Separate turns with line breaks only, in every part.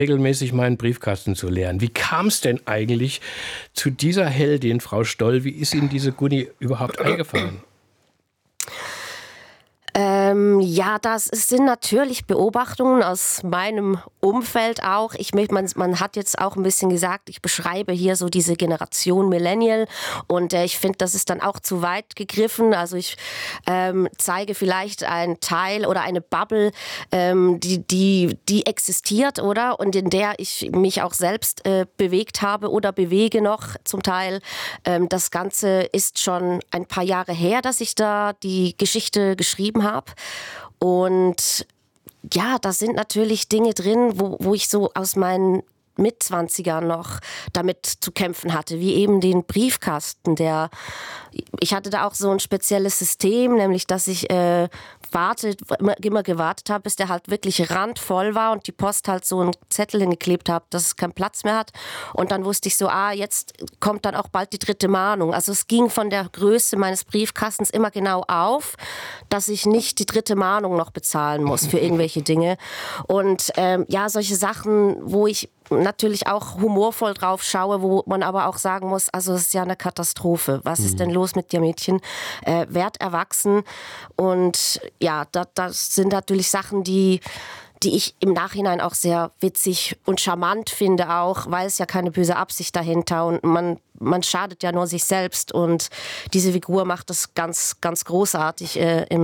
regelmäßig meinen Briefkasten zu leeren. Wie kam es denn eigentlich zu dieser Heldin, Frau Stoll? Wie ist Ihnen diese Gunni überhaupt eingefallen?
Ja, sind natürlich Beobachtungen aus meinem Umfeld auch. Man hat jetzt auch ein bisschen gesagt, ich beschreibe hier so diese Generation Millennial und ich finde, das ist dann auch zu weit gegriffen. Also ich zeige vielleicht einen Teil oder eine Bubble, die existiert, oder? Und in der ich mich auch selbst bewegt habe oder bewege noch zum Teil. Das Ganze ist schon ein paar Jahre her, dass ich da die Geschichte geschrieben habe. Und ja, da sind natürlich Dinge drin, wo ich so aus meinen Mitzwanzigern noch damit zu kämpfen hatte, wie eben den Briefkasten. Ich hatte da auch so ein spezielles System, nämlich dass ich immer gewartet habe, bis der halt wirklich randvoll war und die Post halt so einen Zettel hingeklebt hat, dass es keinen Platz mehr hat. Und dann wusste ich so, jetzt kommt dann auch bald die 3. Mahnung. Also es ging von der Größe meines Briefkastens immer genau auf, dass ich nicht die 3. Mahnung noch bezahlen muss für irgendwelche Dinge. Und solche Sachen, wo ich natürlich auch humorvoll drauf schaue, wo man aber auch sagen muss, also es ist ja eine Katastrophe. Was ist denn los mit dir, Mädchen? Werd erwachsen. Und ja, das sind natürlich Sachen, die ich im Nachhinein auch sehr witzig und charmant finde auch, weil es ja keine böse Absicht dahinter und man schadet ja nur sich selbst und diese Figur macht das ganz, ganz großartig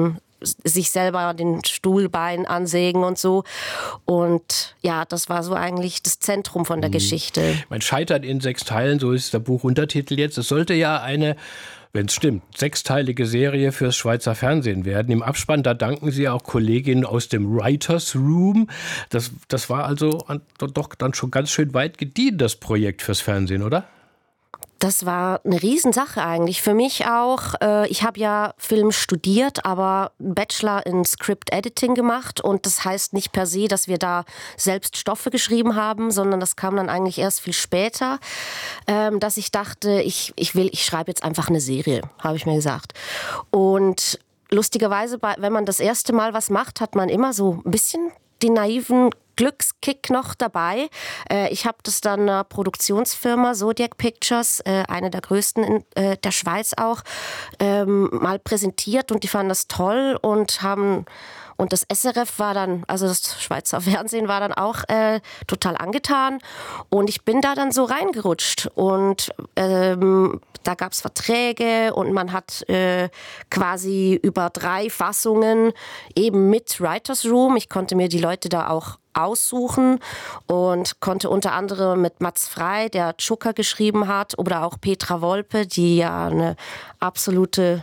sich selber den Stuhlbein ansägen und so. Und ja, das war so eigentlich das Zentrum von der Geschichte.
Man scheitert in 6 Teilen, so ist der Buchuntertitel jetzt. Es sollte ja eine, wenn es stimmt, 6-teilige Serie fürs Schweizer Fernsehen werden. Im Abspann, da danken Sie auch Kolleginnen aus dem Writers Room. Das war also doch dann schon ganz schön weit gediehen, das Projekt fürs Fernsehen, oder?
Das war eine Riesensache eigentlich. Für mich auch. Ich habe ja Film studiert, aber einen Bachelor in Script Editing gemacht. Und das heißt nicht per se, dass wir da selbst Stoffe geschrieben haben, sondern das kam dann eigentlich erst viel später, dass ich dachte, ich schreibe jetzt einfach eine Serie, habe ich mir gesagt. Und lustigerweise, wenn man das erste Mal was macht, hat man immer so ein bisschen den naiven Glückskick noch dabei. Ich habe das dann einer Produktionsfirma, Zodiac Pictures, eine der größten in der Schweiz auch, mal präsentiert und die fanden das toll und das SRF war dann, also das Schweizer Fernsehen war dann auch total angetan und ich bin da dann so reingerutscht und da gab es Verträge und man hat quasi über 3 Fassungen eben mit Writers Room, ich konnte mir die Leute da auch aussuchen und konnte unter anderem mit Mats Frey, der Joker geschrieben hat, oder auch Petra Wolpe, die ja ein absolutes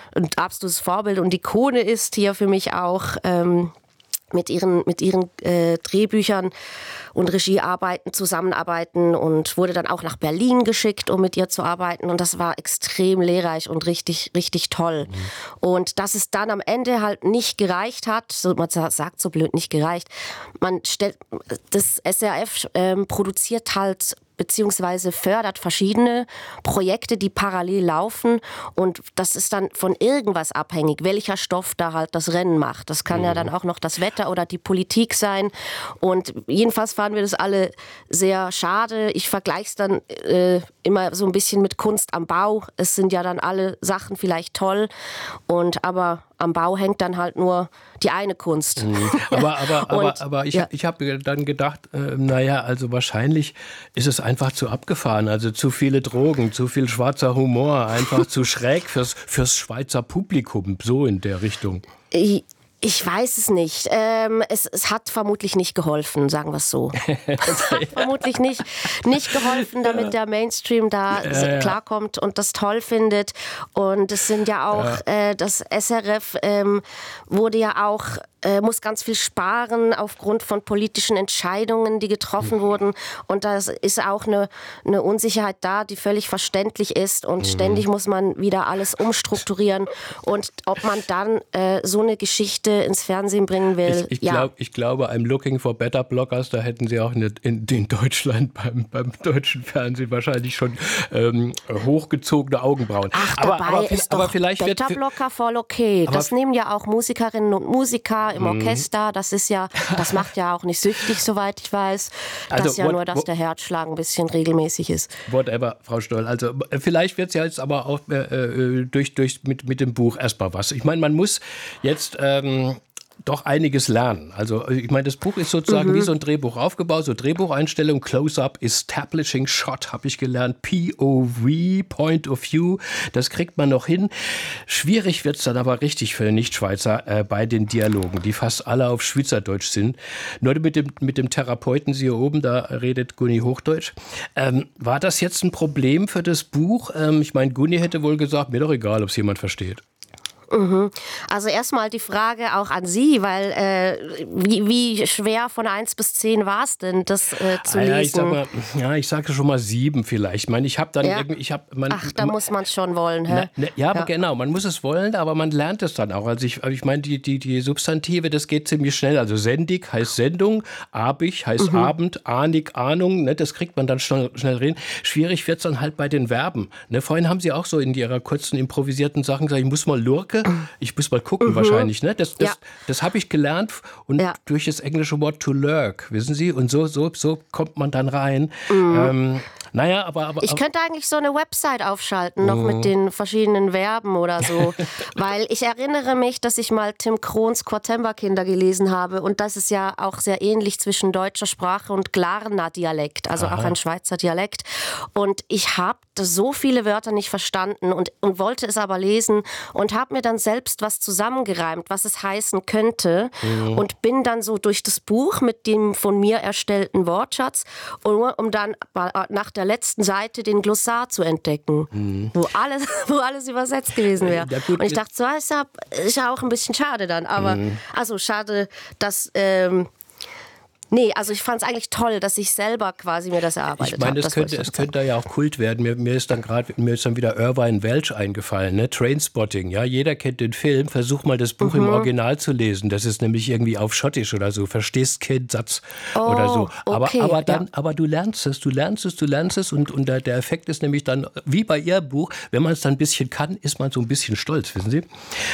Vorbild und Ikone ist hier für mich auch, mit ihren Drehbüchern und Regiearbeiten zusammenarbeiten und wurde dann auch nach Berlin geschickt, um mit ihr zu arbeiten und das war extrem lehrreich und richtig, richtig toll. Und dass es dann am Ende halt nicht gereicht hat, so, man sagt so blöd, nicht gereicht, das SRF produziert halt beziehungsweise fördert verschiedene Projekte, die parallel laufen und das ist dann von irgendwas abhängig, welcher Stoff da halt das Rennen macht. Das kann ja dann auch noch das Wetter oder die Politik sein und jedenfalls fanden wir das alle sehr schade. Ich vergleiche es dann immer so ein bisschen mit Kunst am Bau. Es sind ja dann alle Sachen vielleicht toll aber am Bau hängt dann halt nur die eine Kunst.
Aber ich habe dann gedacht, also wahrscheinlich ist es einfach zu abgefahren, also zu viele Drogen, zu viel schwarzer Humor, einfach zu schräg fürs Schweizer Publikum, so in der Richtung.
Ich weiß es nicht. Es hat vermutlich nicht geholfen, sagen wir es so. Vermutlich nicht geholfen, damit der Mainstream da klarkommt und das toll findet. Und es sind ja auch, das SRF wurde ja auch, muss ganz viel sparen aufgrund von politischen Entscheidungen, die getroffen wurden. Und da ist auch eine Unsicherheit da, die völlig verständlich ist. Und ständig muss man wieder alles umstrukturieren. Und ob man dann so eine Geschichte ins Fernsehen bringen will.
Ich glaube, I'm looking for better bloggers, da hätten sie auch in Deutschland beim deutschen Fernsehen wahrscheinlich schon hochgezogene Augenbrauen.
Aber vielleicht Better Blocker voll okay. Das nehmen ja auch Musikerinnen und Musiker Tuba im Orchester. Das macht ja auch nicht süchtig, soweit ich weiß. Das ist ja nur, dass der Herzschlag ein bisschen regelmäßig ist.
Whatever, Frau Stoll. Also vielleicht wird es ja jetzt aber auch mit dem Buch erstmal was. Ich meine, man muss jetzt doch einiges lernen. Also ich meine, das Buch ist sozusagen wie so ein Drehbuch aufgebaut, so Drehbucheinstellung, Close-Up, Establishing Shot, habe ich gelernt, POV, Point of View, das kriegt man noch hin. Schwierig wird es dann aber richtig für den Nichtschweizer bei den Dialogen, die fast alle auf Schweizerdeutsch sind. Nur mit dem Therapeuten, Sie hier oben, da redet Gunni Hochdeutsch. War das jetzt ein Problem für das Buch? Ich meine, Gunni hätte wohl gesagt, mir doch egal, ob es jemand versteht.
Also erstmal die Frage auch an Sie, weil wie schwer von 1 bis 10 war es denn, das zu lesen?
Ich sage schon mal 7 vielleicht. Ich meine, ich habe dann irgendwie...
da muss man es schon wollen, hä?
Aber genau, man muss es wollen, aber man lernt es dann auch. Also ich meine, die Substantive, das geht ziemlich schnell. Also sendig heißt Sendung, abig heißt Abend, ahnig, Ahnung, ne, das kriegt man dann schnell rein. Schwierig wird es dann halt bei den Verben. Ne? Vorhin haben Sie auch so in Ihrer kurzen improvisierten Sachen gesagt, ich muss mal lurke. Ich muss mal gucken wahrscheinlich. Ne? Das habe ich gelernt und durch das englische Wort to lurk, wissen Sie? Und so kommt man dann rein. Aber
ich könnte eigentlich so eine Website aufschalten, noch mit den verschiedenen Verben oder so. Weil ich erinnere mich, dass ich mal Tim Krohns Quartemberkinder gelesen habe. Und das ist ja auch sehr ähnlich zwischen deutscher Sprache und Glarner Dialekt, also auch ein Schweizer Dialekt. Und ich habe so viele Wörter nicht verstanden und wollte es aber lesen und habe mir dann selbst was zusammengereimt, was es heißen könnte. Und bin dann so durch das Buch mit dem von mir erstellten Wortschatz, um dann nach der letzten Seite den Glossar zu entdecken, wo alles übersetzt gewesen wäre. Und ich dachte, so ist ja auch ein bisschen schade dann. Aber also schade, dass... also ich fand es eigentlich toll, dass ich selber quasi mir das erarbeitet habe.
Ich meine, es könnte ja auch Kult werden. Mir ist dann wieder Irvine Welsh eingefallen, ne? Trainspotting. Ja, jeder kennt den Film. Versuch mal das Buch im Original zu lesen. Das ist nämlich irgendwie auf Schottisch oder so. Verstehst keinen Satz oder so.
Okay,
aber du lernst es und der Effekt ist nämlich dann, wie bei Ihr Buch, wenn man es dann ein bisschen kann, ist man so ein bisschen stolz, wissen Sie?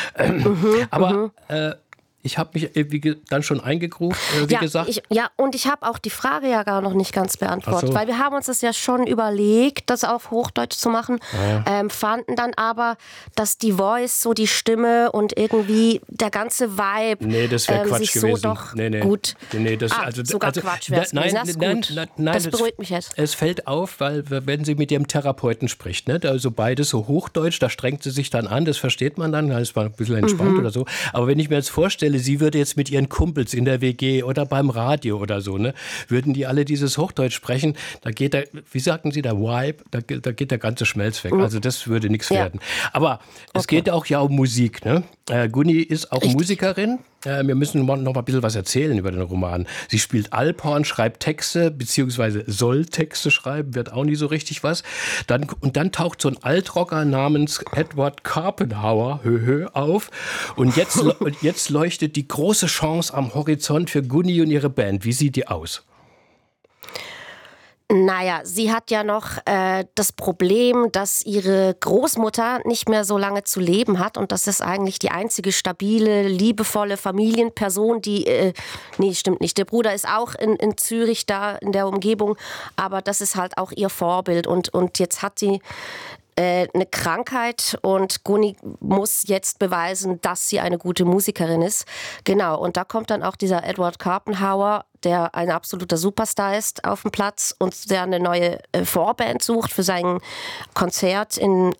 Ich habe mich dann schon eingegruft, wie gesagt.
Und ich habe auch die Frage ja gar noch nicht ganz beantwortet, weil wir haben uns das ja schon überlegt, das auf Hochdeutsch zu machen, fanden dann aber, dass die Voice, so die Stimme und irgendwie der ganze Vibe
das wäre Quatsch
sich
gewesen.
So doch gut... Quatsch wäre es gewesen. Das beruhigt mich jetzt.
Es fällt auf, weil wenn sie mit ihrem Therapeuten spricht, ne, also beides so Hochdeutsch, da strengt sie sich dann an, das versteht man dann ist man ein bisschen entspannt oder so. Aber wenn ich mir jetzt vorstelle, sie würde jetzt mit ihren Kumpels in der WG oder beim Radio oder so, ne, würden die alle dieses Hochdeutsch sprechen, da geht wie sagten Sie, der Vibe, da geht der ganze Schmelz weg. Also das würde nichts werden. Aber es geht auch ja um Musik. Ne? Gunni ist auch Musikerin. Wir müssen noch mal ein bisschen was erzählen über den Roman. Sie spielt Alphorn, schreibt Texte, beziehungsweise soll Texte schreiben, wird auch nie so richtig was. Dann taucht so ein Altrocker namens Edward Carpenhauer auf. Und jetzt leuchtet die große Chance am Horizont für Gunni und ihre Band. Wie sieht die aus?
Naja, sie hat ja noch das Problem, dass ihre Großmutter nicht mehr so lange zu leben hat und das ist eigentlich die einzige stabile, liebevolle Familienperson, die, nee, stimmt nicht, der Bruder ist auch in Zürich da in der Umgebung, aber das ist halt auch ihr Vorbild und jetzt hat sie eine Krankheit und Gunni muss jetzt beweisen, dass sie eine gute Musikerin ist. Genau, und da kommt dann auch dieser Edward Carpenhauer, der ein absoluter Superstar ist, auf den Platz und der eine neue Vorband sucht für sein Konzert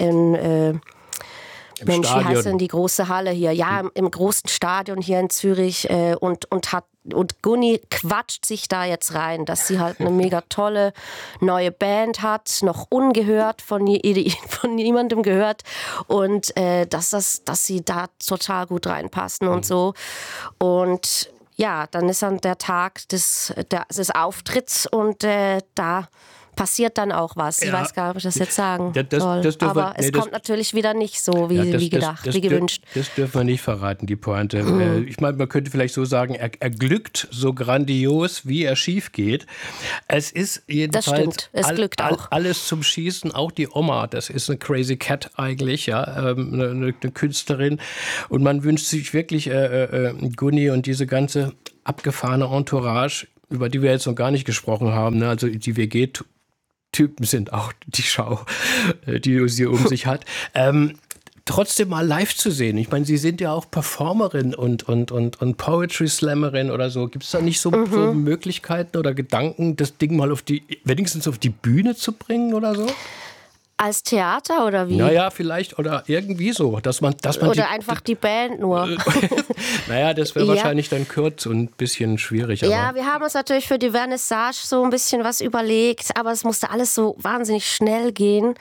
Mensch, wie heißt denn die große Halle hier? Ja, im großen Stadion hier in Zürich und Gunni quatscht sich da jetzt rein, dass sie halt eine mega tolle neue Band hat, noch ungehört, von niemandem gehört und dass sie da total gut reinpassen und so. Und ja, dann ist dann der Tag des Auftritts und da passiert dann auch was. Ich weiß gar nicht, ob ich das jetzt sagen soll. Aber es kommt natürlich wieder nicht so wie gedacht, wie gewünscht.
Das dürfen wir nicht verraten, die Pointe. Ich meine, man könnte vielleicht so sagen, er glückt so grandios, wie er schief geht. Es ist jedenfalls
das stimmt. Es glückt auch.
Alles zum Schießen, auch die Oma, das ist eine Crazy Cat eigentlich, ja, eine Künstlerin. Und man wünscht sich wirklich Gunny und diese ganze abgefahrene Entourage, über die wir jetzt noch gar nicht gesprochen haben, ne? Also die WG-Typen sind auch die Schau, die sie um sich hat. Trotzdem mal live zu sehen. Ich meine, Sie sind ja auch Performerin und Poetry Slammerin oder so. Gibt es da nicht so Möglichkeiten oder Gedanken, das Ding mal wenigstens auf die Bühne zu bringen oder so?
Als Theater oder wie?
Naja, vielleicht oder irgendwie so, dass man
oder einfach die Band nur.
Naja, das wäre wahrscheinlich dann kurz und ein bisschen schwierig.
Ja, wir haben uns natürlich für die Vernissage so ein bisschen was überlegt, aber es musste alles so wahnsinnig schnell gehen.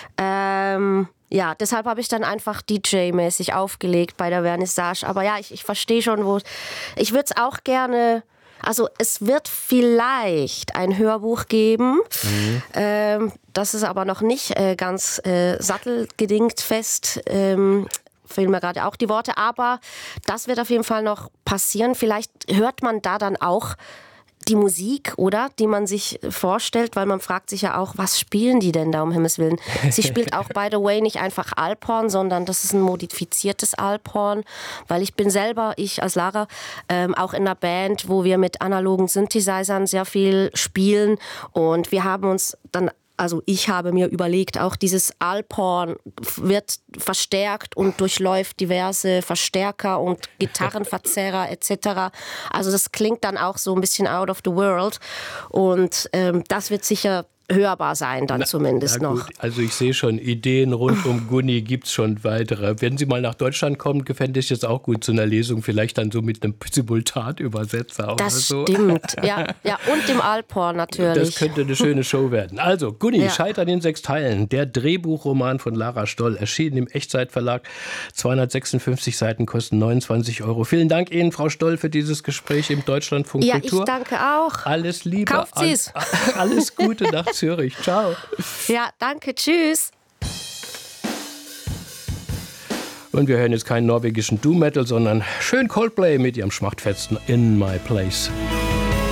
Ja, deshalb habe ich dann einfach DJ-mäßig aufgelegt bei der Vernissage. Aber ja, ich verstehe schon, ich würde es auch gerne. Also es wird vielleicht ein Hörbuch geben, das ist aber noch nicht ganz sattelgedingt fest, fehlen mir gerade auch die Worte, aber das wird auf jeden Fall noch passieren. Vielleicht hört man da dann auch die Musik, oder? Die man sich vorstellt, weil man fragt sich ja auch, was spielen die denn da, um Himmels Willen? Sie spielt auch, by the way, nicht einfach Alphorn, sondern das ist ein modifiziertes Alphorn, weil ich als Lara, auch in einer Band, wo wir mit analogen Synthesizern sehr viel spielen und wir haben uns dann ich habe mir überlegt, auch dieses Alphorn wird verstärkt und durchläuft diverse Verstärker und Gitarrenverzerrer etc. Also das klingt dann auch so ein bisschen out of the world und das wird sicher hörbar sein dann zumindest noch.
Also ich sehe schon, Ideen rund um Gunny gibt es schon weitere. Wenn Sie mal nach Deutschland kommen, fände ich es auch gut zu einer Lesung, vielleicht dann so mit einem Simultanübersetzer oder so.
Das stimmt, ja, und dem Alphorn natürlich.
Das könnte eine schöne Show werden. Also, Gunny, Scheitern in 6 Teilen. Der Drehbuchroman von Lara Stoll, erschienen im Echtzeitverlag. 256 Seiten, kosten 29 €. Vielen Dank Ihnen, Frau Stoll, für dieses Gespräch im Deutschlandfunk Kultur.
Ja, ich danke auch.
Alles Liebe.
Kauft Sie's.
Alles Gute nach Zürich. Ciao.
Ja, danke. Tschüss.
Und wir hören jetzt keinen norwegischen Doom-Metal, sondern schön Coldplay mit ihrem schmachtfetzen In My Place.